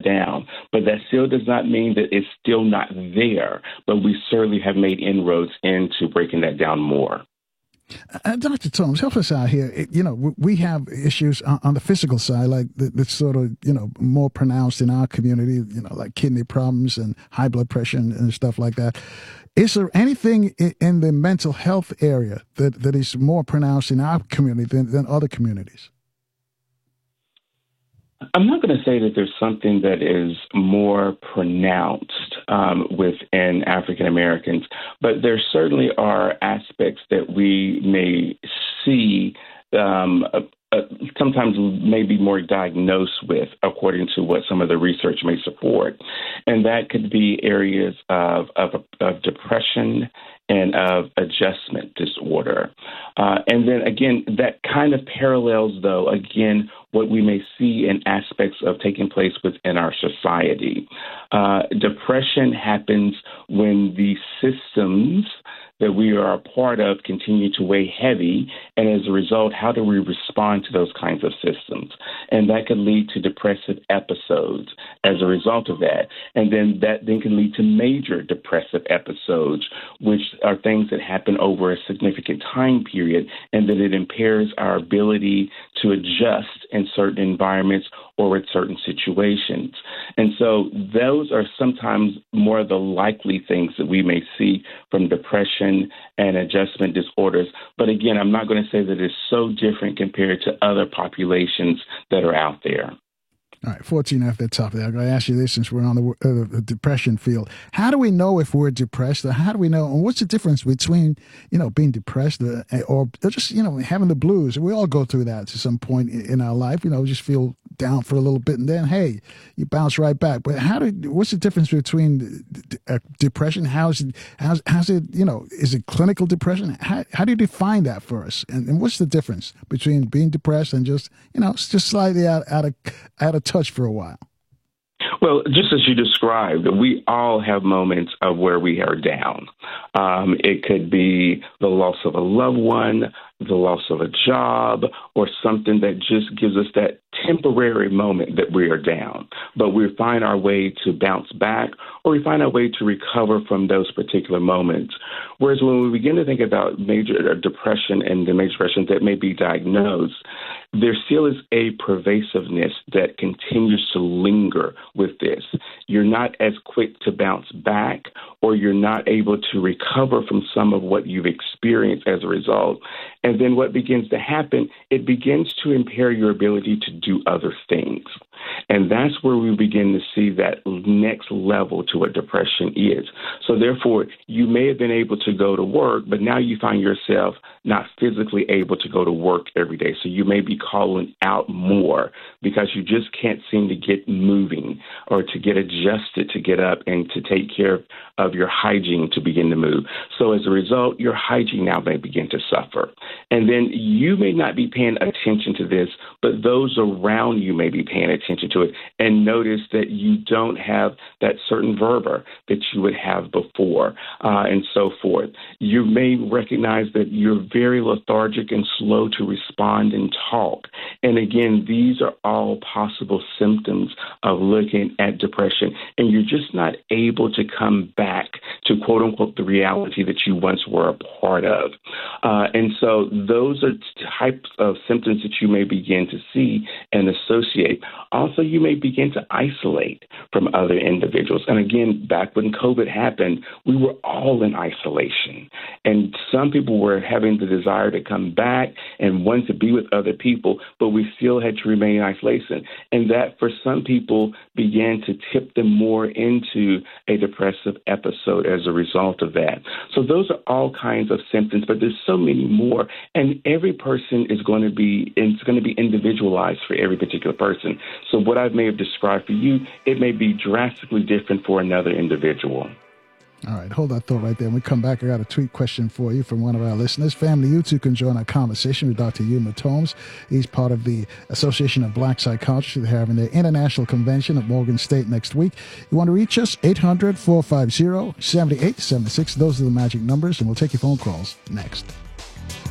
down. But that still does not mean that it's still not there. But we certainly have made inroads into breaking that down more. Dr. Thomas, help us out here. We have issues on the physical side, like that's sort of, more pronounced in our community, like kidney problems and high blood pressure and stuff like that. Is there anything in the mental health area that is more pronounced in our community than other communities? I'm not going to say that there's something that is more pronounced within African Americans, but there certainly are aspects that we may see sometimes may be more diagnosed with, according to what some of the research may support. And that could be areas of depression and of adjustment disorder. And then, again, that kind of parallels, though, again, what we may see in aspects of taking place within our society. Depression happens when the systems that we are a part of continue to weigh heavy. And as a result, how do we respond to those kinds of systems? And that could lead to depressive episodes as a result of that. And then that then can lead to major depressive episodes, which are things that happen over a significant time period, and then it impairs our ability to adjust in certain environments or with certain situations. And so those are sometimes more the likely things that we may see from depression and adjustment disorders. But again, I'm not going to say that it's so different compared to other populations that are out there. All right, 14 after the top of that. I'm going to ask you this since we're on the depression field. How do we know if we're depressed? Or how do we know? And what's the difference between, being depressed or just, having the blues? We all go through that to some point in our life. Just feel down for a little bit and then, hey, you bounce right back. But what's the difference between depression? How's it, is it clinical depression? How do you define that for us? And what's the difference between being depressed and just, just slightly out of touch for a while? Well, just as you described, we all have moments of where we are down. It could be the loss of a loved one, the loss of a job, or something that just gives us that temporary moment that we are down. But we find our way to bounce back, or we find our way to recover from those particular moments. Whereas when we begin to think about major depression and the major depression that may be diagnosed, there still is a pervasiveness that continues to linger with this. You're not as quick to bounce back, or you're not able to recover from some of what you've experienced as a result. And then what begins to happen, it begins to impair your ability to do other things. And that's where we begin to see that next level to what depression is. So therefore, you may have been able to go to work, but now you find yourself not physically able to go to work every day. So you may be calling out more because you just can't seem to get moving or to get adjusted to get up and to take care of your hygiene to begin to move. So as a result, your hygiene now may begin to suffer. And then you may not be paying attention to this, but those around you may be paying attention to it and notice that you don't have that certain verve that you would have before and so forth. You may recognize that you're very lethargic and slow to respond and talk. And again, these are all possible symptoms of looking at depression, and you're just not able to come back to, quote unquote, the reality that you once were a part of. And so those are types of symptoms that you may begin to see and associate. Also, you may begin to isolate from other individuals. And again, back when COVID happened, we were all in isolation. And some people were having the desire to come back and want to be with other people, but we still had to remain in isolation. And that, for some people, began to tip them more into a depressive episode as a result of that. So those are all kinds of symptoms, but there's so many more. And every person is going to be, it's going to be individualized for every particular person. So what I may have described for you, it may be drastically different for another individual. All right, hold that thought right there. When we come back, I got a tweet question for you from one of our listeners. Family, you too can join our conversation with Dr. Yuma Thomas. He's part of the Association of Black Psychologists. They're having their international convention at Morgan State next week. You want to reach us, 800-450-7876. Those are the magic numbers, and we'll take your phone calls next.